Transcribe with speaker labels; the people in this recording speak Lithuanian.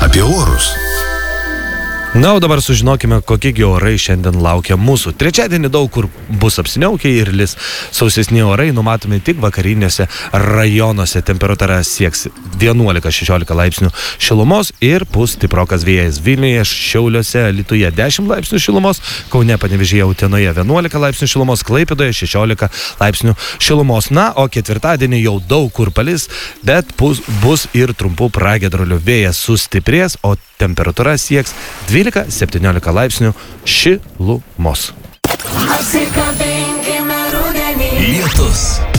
Speaker 1: apie orus.
Speaker 2: Na, o dabar sužinokime, kokie orai šiandien laukia mūsų. Trečiadienį daug kur bus apsiniaukę ir lis. Sausesni orai numatomi tik vakarinėse rajonuose. Temperatūra sieks 11-16 laipsnių šilumos ir pūs stiprokas vėjas. Vilniuje, Šiauliuose, Alytuje 10 laipsnių šilumos, Kaune, Panevėžyje, Utenoje 11 laipsnių šilumos, Klaipėdoje 16 laipsnių šilumos. Na, o ketvirtadienį jau daug kur palis, bet bus ir trumpų pragiedrulių. Vėjas sustiprės, o temperatūra sieks 12-17 laipsnių šilumos.
Speaker 3: Apsikabinkime rudenį.
Speaker 1: Lietus.